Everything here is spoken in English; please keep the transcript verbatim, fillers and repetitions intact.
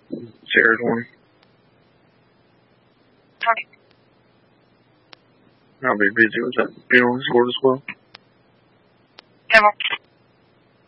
Shared one. I'll be busy with that funeral sort as well. Yeah, well,